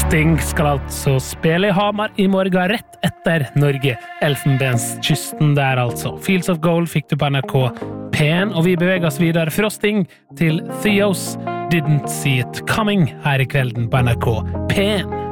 Sting skal altså spille i Hamar I morgen rett etter Norge. Elfenbenskysten der altså. Fields of Gold fikk du på NRK P1, og vi beveger oss videre fra Sting til Theos Didn't See It Coming her I kvelden på NRK P1.